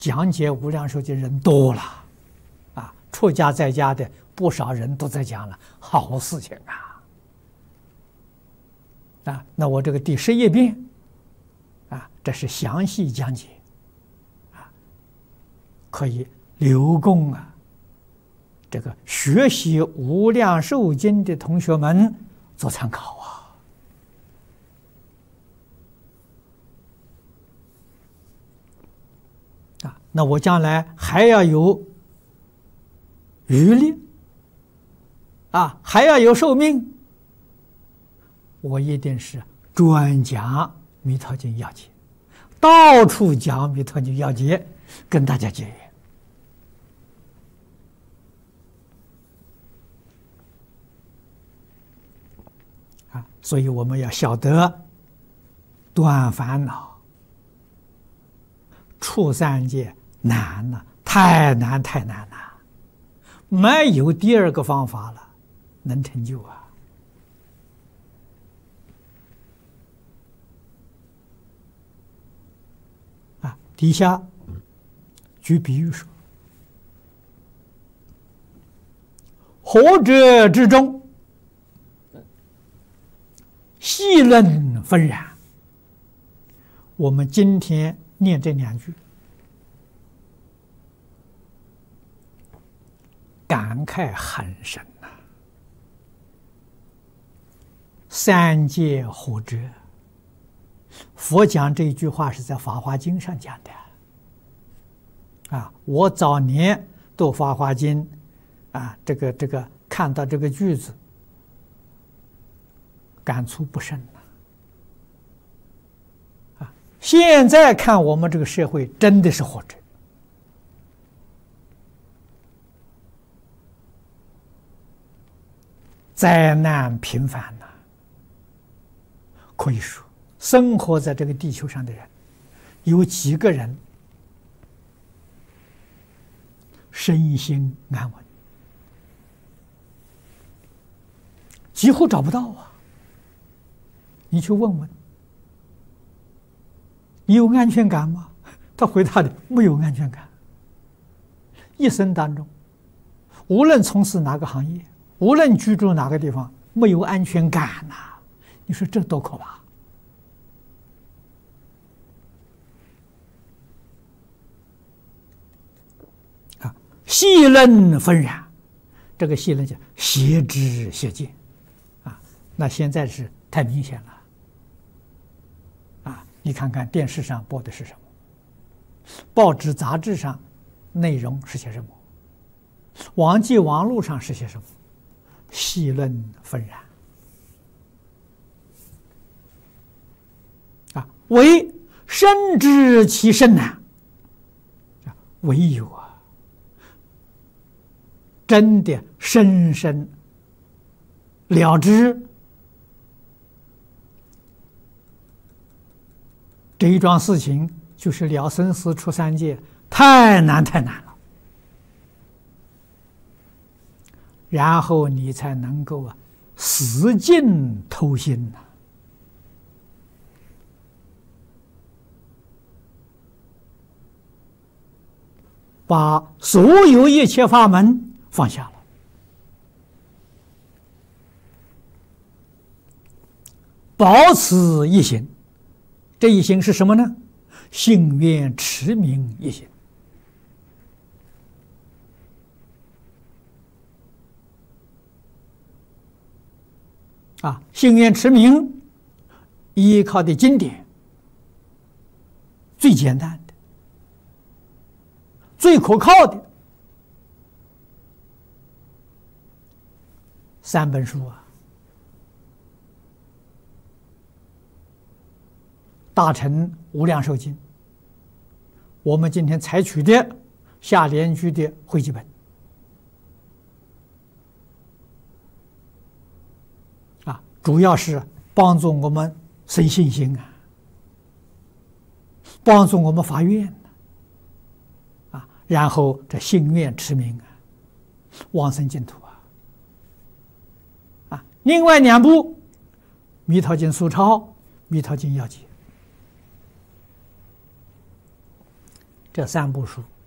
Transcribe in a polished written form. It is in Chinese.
讲解《无量寿经》人多了，啊，出家在家的不少人都在讲了，好事情啊！啊，那我这个第11遍，啊，这是详细讲解，啊，可以留供啊，这个学习《无量寿经》的同学们做参考啊。啊，那我将来还要有余力，啊，还要有寿命，我一定是专讲《弥陀经》要解，到处讲《弥陀经》要解，跟大家结缘。啊，所以我们要晓得断烦恼。出三界难了，太难太难了，没有第二个方法了，能成就啊！啊，底下举比喻说：何者之中，细论纷然。我们今天念这2句，感慨很深呐。三界何者？佛讲这句话是在《法华经》上讲的。啊，我早年读《法华经》，啊，这个看到这个句子，感触不深呐。现在看我们这个社会真的是活着，灾难频繁呐。可以说，生活在这个地球上的人，有几个人身心安稳？几乎找不到啊！你去问问。你有安全感吗？他回答的没有安全感。一生当中，无论从事哪个行业，无论居住哪个地方，没有安全感呐，你说这多可怕啊！细论纷然，这个细论叫邪知邪见啊，那现在是太明显了。你看看电视上播的是什么，报纸杂志上内容是些什么，网络上是些什么，细论纷然啊，唯深知其甚难，唯有啊，真的深深了知这一桩事情，就是了生死出三界，太难太难了。然后你才能够啊，死尽偷心呐。把所有一切法门放下了，保持一心。这一心是什么呢？信愿持名一心。啊，信愿持名依靠的经典最简单的、最可靠的3本书啊。大乘无量寿经，我们今天采取的下联居的汇集本啊，主要是帮助我们生信心啊，帮助我们发愿啊，然后这信愿持名啊，往生净土啊。另外2部《弥陀经疏钞》《弥陀经要解》。 这三部书